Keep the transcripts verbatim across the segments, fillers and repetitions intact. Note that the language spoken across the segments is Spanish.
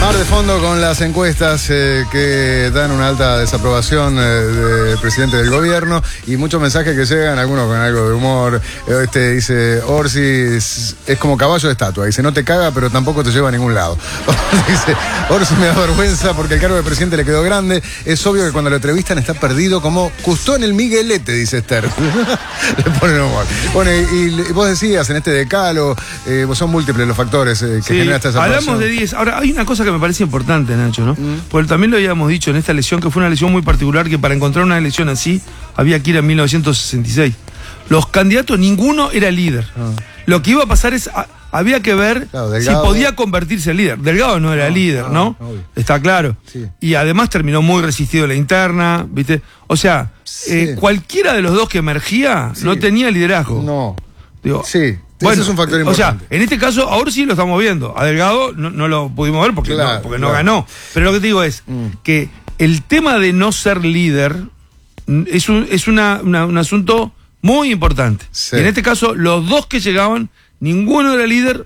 Mar de fondo con las encuestas eh, que dan una alta desaprobación eh, del presidente del gobierno y muchos mensajes que llegan, algunos con algo de humor. Este dice, Orsi es, es como caballo de estatua. Dice, no te caga, pero tampoco te lleva a ningún lado. Dice, Orsi me da vergüenza porque el cargo de presidente le quedó grande. Es obvio que cuando lo entrevistan está perdido como Custó en el Miguelete, dice Esther. Le ponen humor. Bueno, y, y vos decías, en este decalo, eh, son múltiples los factores eh, que sí, generan esta desaprobación. Hablamos de diez. Ahora, hay una cosa que me parece importante, Nacho, ¿no? Mm. Porque también lo habíamos dicho en esta lesión, que fue una lesión muy particular, que para encontrar una lesión así había que ir a mil novecientos sesenta y seis. Los candidatos, ninguno era líder. Ah. Lo que iba a pasar es, a, había que ver claro, Delgado, si podía convertirse en líder. Delgado no era no, líder, ¿no? no Está claro. Sí. Y además terminó muy resistido en la interna, ¿viste? O sea, sí. eh, cualquiera de los dos que emergía sí. no tenía liderazgo. No. Digo, sí. Bueno, ese es un factor importante. O sea, en este caso, ahora sí lo estamos viendo. A Delgado no, no lo pudimos ver porque, claro, no, porque claro. no ganó. Pero lo que te digo es mm. que el tema de no ser líder es un, es una, una, un asunto muy importante. Sí. Y en este caso, los dos que llegaban, ninguno era líder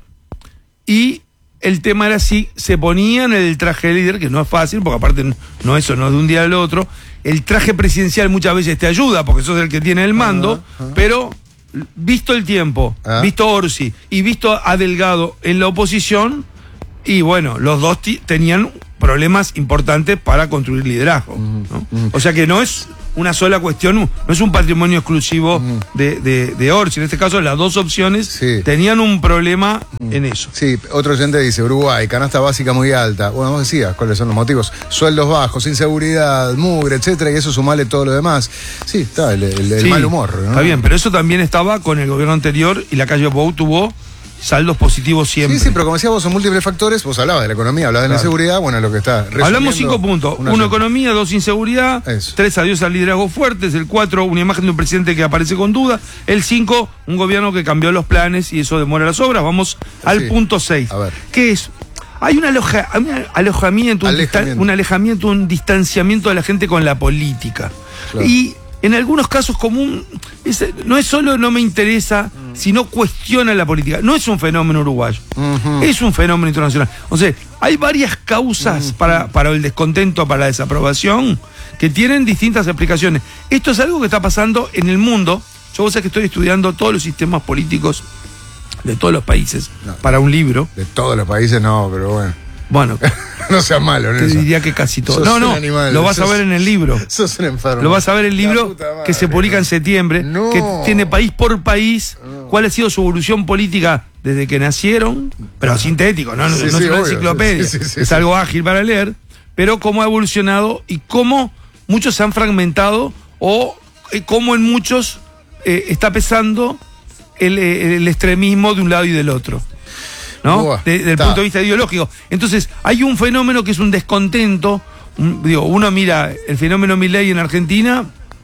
y el tema era si se ponían el traje de líder, que no es fácil, porque aparte no, no eso no es de un día al otro. El traje presidencial muchas veces te ayuda porque sos el que tiene el mando, uh-huh, uh-huh. pero... Visto el tiempo, ¿Ah? visto Orsi y visto a Delgado en la oposición, y bueno, los dos tenían problemas importantes para construir liderazgo, ¿no? Uh-huh. O sea que no es una sola cuestión, no es un patrimonio exclusivo uh-huh. de, de, de Orsi. En este caso, las dos opciones sí. tenían un problema uh-huh. en eso. Sí, otro oyente dice, Uruguay, canasta básica muy alta. Bueno, vos decías cuáles son los motivos. Sueldos bajos, inseguridad, mugre, etcétera, y eso sumale todo lo demás. Sí, está el, el, el sí, mal humor, ¿no? Está bien, pero eso también estaba con el gobierno anterior y la calle Pou tuvo saldos positivos siempre. Sí, sí, pero como decías vos, son múltiples factores. Vos hablabas de la economía, hablabas de claro. la inseguridad, bueno, lo que está hablamos cinco puntos. Uno, economía, dos, inseguridad. Eso. Tres, adiós al liderazgo fuertes. El cuatro, una imagen de un presidente que aparece con duda. El cinco, un gobierno que cambió los planes y eso demora las obras. Vamos al sí. punto seis. A ver. ¿Qué es? Hay un, aloja, un alojamiento, alejamiento. Un, un alejamiento, un distanciamiento de la gente con la política. Claro. Y en algunos casos común, es, no es solo no me interesa, mm. sino cuestiona la política. No es un fenómeno uruguayo, uh-huh. es un fenómeno internacional. O sea, hay varias causas uh-huh. para, para el descontento, para la desaprobación, que tienen distintas explicaciones. Esto es algo que está pasando en el mundo. Yo vos sabés que estoy estudiando todos los sistemas políticos de todos los países no, para un libro. De todos los países no, pero bueno. Bueno, no sea malo en te eso. diría que casi todo. Sos no, no, animal, lo vas sos, a ver en el libro. Sos un enfermo. Lo vas a ver en el libro que se publica en septiembre, no. que tiene país por país, no. cuál ha sido su evolución política desde que nacieron, pero sintético, no, sí, no, no sí, es una obvio, enciclopedia, sí, sí, sí, es sí. algo ágil para leer, pero cómo ha evolucionado y cómo muchos se han fragmentado o eh, cómo en muchos eh, está pesando el, el extremismo de un lado y del otro. ¿No? Buah, de, del ta. punto de vista ideológico. Entonces, hay un fenómeno que es un descontento. Un, digo, uno mira el fenómeno Milei en Argentina.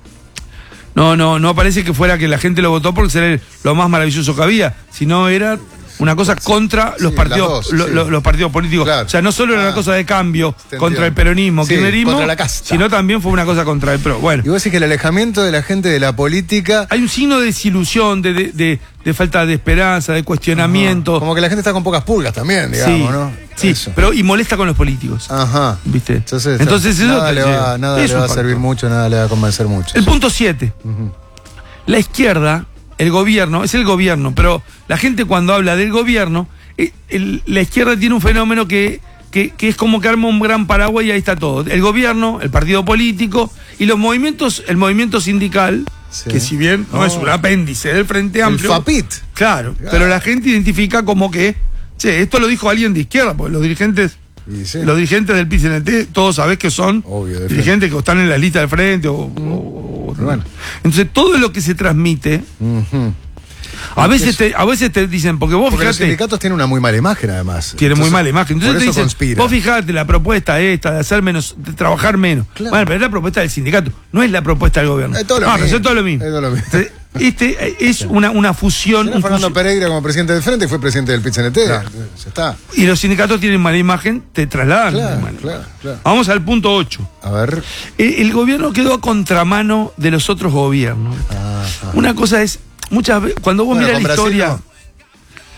No, no, no parece que fuera que la gente lo votó porque era lo más maravilloso que había, sino era una cosa contra sí, los partidos dos, lo, sí. lo, los partidos políticos. Claro. O sea, no solo era ah, una cosa de cambio contra el peronismo, sí, kirchnerismo, sino también fue una cosa contra el pro. Bueno. Y vos decís que el alejamiento de la gente de la política... Hay un signo de desilusión, de, de, de, de falta de esperanza, de cuestionamiento. Ajá. Como que la gente está con pocas pulgas también, digamos, sí, ¿no? Sí, eso. Pero y molesta con los políticos. Ajá. ¿Viste? Entonces, Entonces eso nada le va, nada le va a servir mucho, nada le va a convencer mucho. El eso. punto siete. Uh-huh. La izquierda, el gobierno, es el gobierno, pero la gente cuando habla del gobierno... El, la izquierda tiene un fenómeno que, que, que es como que arma un gran paraguas y ahí está todo. El gobierno, el partido político y los movimientos, el movimiento sindical, sí. que si bien no oh. es un apéndice del Frente Amplio. El FAPIT. Claro, claro, pero la gente identifica como que, che, esto lo dijo alguien de izquierda, porque los dirigentes, sí. los dirigentes del P C N T, todos sabés que son Obvio, dirigentes que están en la lista del frente o, mm. o, o bueno. Entonces todo lo que se transmite. Uh-huh. A veces, te, a veces te dicen, porque vos porque fijate. Los sindicatos tienen una muy mala imagen, además. Tienen muy mala imagen. Entonces te dicen, conspira. Vos fijate, la propuesta esta de hacer menos, de trabajar menos. Claro. Bueno, pero es la propuesta del sindicato, no es la propuesta del gobierno. Es todo lo no, mismo. pero es todo lo mismo. Es todo lo mismo. Entonces, este es una, una fusión. Un Fernando fusión. Pereira como presidente del Frente fue presidente del P C N T. Claro. Ya está. Y los sindicatos tienen mala imagen, te trasladan. Claro, claro, claro. Vamos al punto ocho. A ver. El, el gobierno quedó a contramano de los otros gobiernos. Ah, ah. Una cosa es. Muchas veces, cuando vos bueno, mirás la historia. Brasil,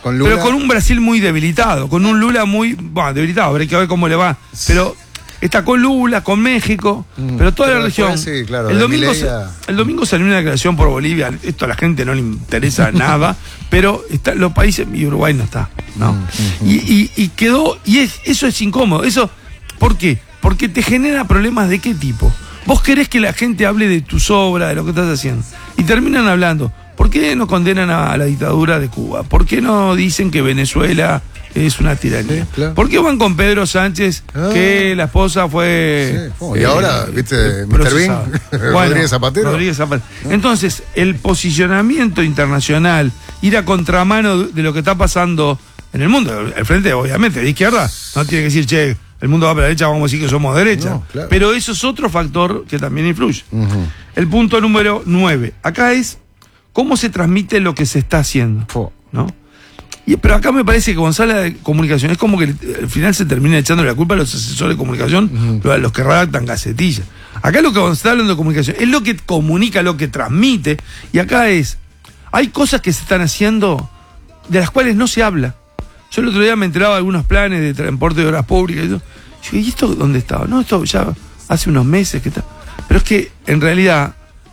con Lula. Pero con un Brasil muy debilitado, con un Lula muy, bueno, debilitado, habrá que ver cómo le va. Pero está con Lula, con México, mm, pero toda pero la región. Después, sí, claro, el, domingo a... el domingo salió una declaración por Bolivia, esto a la gente no le interesa nada, pero está, los países, y Uruguay no está, ¿no? Mm, mm, y, y, y quedó, y es, eso es incómodo, eso, ¿por qué? Porque te genera problemas de qué tipo. Vos querés que la gente hable de tus obras, de lo que estás haciendo, y terminan hablando. ¿Por qué no condenan a la dictadura de Cuba? ¿Por qué no dicen que Venezuela es una tiranía? Sí, claro. ¿Por qué van con Pedro Sánchez, ah, que la esposa fue... Sí. Oh, y eh, ahora, viste, mister Bean, bueno, Rodríguez Zapatero. Rodríguez Zapatero. Entonces, el posicionamiento internacional, ir a contramano de lo que está pasando en el mundo, el frente, obviamente, de izquierda, no tiene que decir, che, el mundo va para la derecha, vamos a decir que somos derecha. No, claro. Pero eso es otro factor que también influye. Uh-huh. El punto número nueve. Acá es cómo se transmite lo que se está haciendo, ¿no? Y, pero acá me parece que Gonzalo de Comunicación es como que al final se termina echando la culpa a los asesores de comunicación, uh-huh, a los que redactan gacetillas. Acá lo que Gonzalo de Comunicación es lo que comunica, lo que transmite, y acá es, hay cosas que se están haciendo de las cuales no se habla. Yo el otro día me enteraba de algunos planes de transporte de obras públicas y todo. Yo dije, ¿y esto dónde estaba? No, esto ya hace unos meses que está. Pero es que en realidad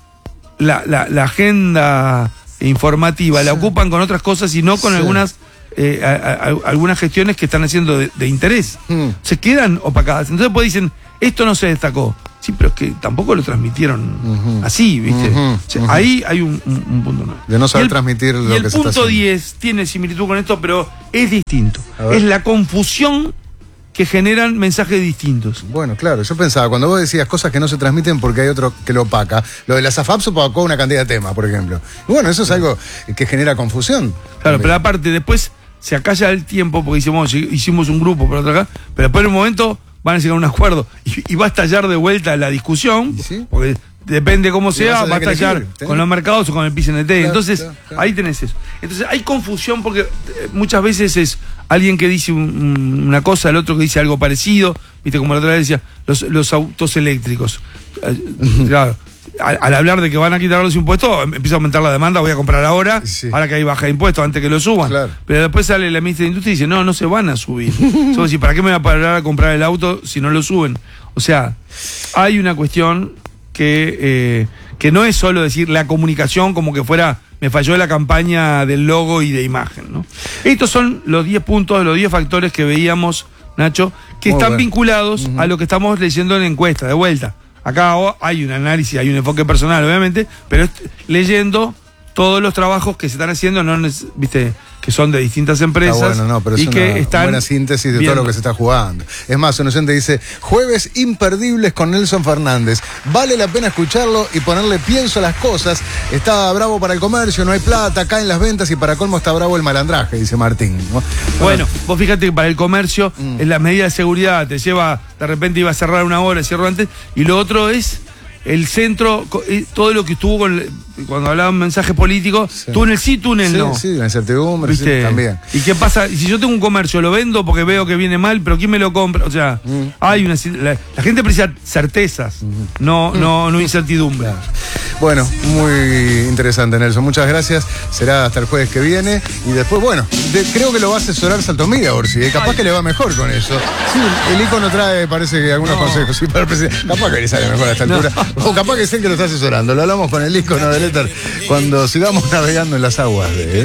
La, la, la agenda informativa sí. la ocupan con otras cosas y no con sí. algunas eh, a, a, algunas gestiones que están haciendo de, de interés. Mm. Se quedan opacadas. Entonces pues dicen, esto no se destacó. Sí, pero es que tampoco lo transmitieron uh-huh. así, ¿viste? Uh-huh. O sea, uh-huh. ahí hay un, un, un punto nuevo. De no saber el, transmitir lo que se está haciendo. Y el punto diez tiene similitud con esto, pero es distinto. Es la confusión que generan mensajes distintos. Bueno, claro, yo pensaba, cuando vos decías cosas que no se transmiten porque hay otro que lo opaca, lo de la SAFAP se opacó una cantidad de temas, por ejemplo. Y bueno, eso es algo que genera confusión. Claro, también. Pero aparte, después se acalla el tiempo porque hicimos, hicimos un grupo por otra acá, pero después en un momento van a llegar a un acuerdo y, y va a estallar de vuelta la discusión, ¿sí? Porque depende cómo sea, va a estallar con los mercados o con el P C N T. Claro, Entonces, claro, claro. ahí tenés eso. Entonces, hay confusión porque muchas veces es alguien que dice un, una cosa, el otro que dice algo parecido. Viste, como la otra vez decía, los, los autos eléctricos. Claro, al, al hablar de que van a quitar los impuestos, empieza a aumentar la demanda, voy a comprar ahora, sí. ahora que hay baja de impuestos, antes que lo suban. Claro. Pero después sale la ministra de Industria y dice, no, no se van a subir. Solo decir, ¿para qué me voy a parar a comprar el auto si no lo suben? O sea, hay una cuestión que, eh, que no es solo decir la comunicación como que fuera, me falló la campaña del logo y de imagen, ¿no? Estos son los diez puntos, los diez factores que veíamos, Nacho, que Muy están bueno. vinculados uh-huh. a lo que estamos leyendo en la encuesta, de vuelta. Acá hay un análisis, hay un enfoque personal, obviamente, pero leyendo todos los trabajos que se están haciendo, no, viste, que son de distintas empresas. Ah, bueno, no, pero es y una que están buena síntesis de viendo. todo lo que se está jugando. Es más, un oyente dice, jueves imperdibles con Nelson Fernández. Vale la pena escucharlo y ponerle pienso a las cosas. Está bravo para el comercio, no hay plata, caen las ventas y para colmo está bravo el malandraje, dice Martín, ¿no? Bueno, bueno, vos fíjate que para el comercio, mm. en las medidas de seguridad, te lleva, de repente iba a cerrar una hora, cierro antes, y lo otro es el centro, todo lo que estuvo con, cuando hablaban mensajes políticos, sí. túnel sí, túnel sí, no. Sí, la incertidumbre, sí, también. ¿Y qué pasa? Y si yo tengo un comercio, lo vendo porque veo que viene mal, pero ¿quién me lo compra? O sea, mm. hay una la, la gente precisa certezas, mm. no, no, no incertidumbre. Claro. Bueno, muy interesante, Nelson. Muchas gracias. Será hasta el jueves que viene. Y después, bueno, de, creo que lo va a asesorar Saltomía, Orsi. ¿eh? Capaz Ay. que le va mejor con eso. Sí, el icono trae, parece que algunos no. consejos. Sí, para el presidente. Capaz que le sale mejor a esta altura. No. O capaz que es el que lo está asesorando. Lo hablamos con el icono del éter cuando sigamos navegando en las aguas de...